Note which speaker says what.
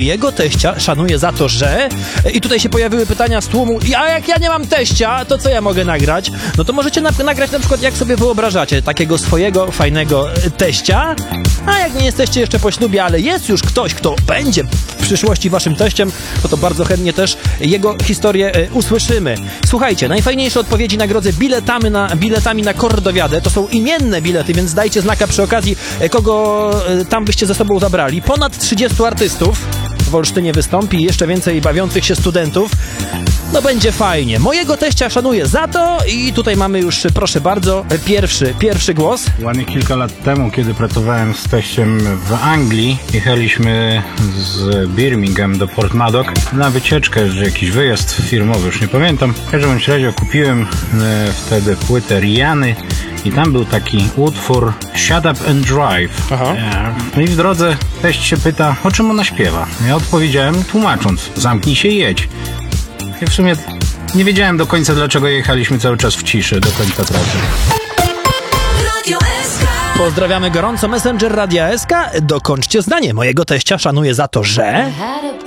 Speaker 1: mojego teścia szanuję za to, że... I tutaj się pojawiły pytania z tłumu, a jak ja nie mam teścia, to co ja mogę nagrać? No to możecie nagrać na przykład, jak sobie wyobrażacie takiego swojego fajnego teścia, a jak nie jesteście jeszcze po ślubie, ale jest już ktoś, kto będzie w przyszłości waszym teściem, to bardzo chętnie też jego historię usłyszymy. Słuchajcie, najfajniejsze odpowiedzi nagrodzę biletami na Kordowiadę. To są imienne bilety, więc dajcie znaka przy okazji, kogo tam byście ze sobą zabrali. Ponad 30 artystów w Olsztynie wystąpi, jeszcze więcej bawiących się studentów. No będzie fajnie. Mojego teścia szanuję za to i tutaj mamy już, proszę bardzo, pierwszy głos.
Speaker 2: Ładnie kilka lat temu, kiedy pracowałem z teściem w Anglii, jechaliśmy z Birmingham do Port Maddox na wycieczkę, że jakiś wyjazd firmowy, już nie pamiętam. W każdym razie kupiłem wtedy płytę Riany i tam był taki utwór Shut Up and Drive.
Speaker 1: Aha.
Speaker 2: No i w drodze teść się pyta, o czym ona śpiewa. Ja odpowiedziałem tłumacząc, zamknij się i jedź. I w sumie nie wiedziałem do końca, dlaczego jechaliśmy cały czas w ciszy do końca trasy.
Speaker 1: Pozdrawiamy gorąco, Messenger Radia SK. Dokończcie zdanie. Mojego teścia szanuję za to, że...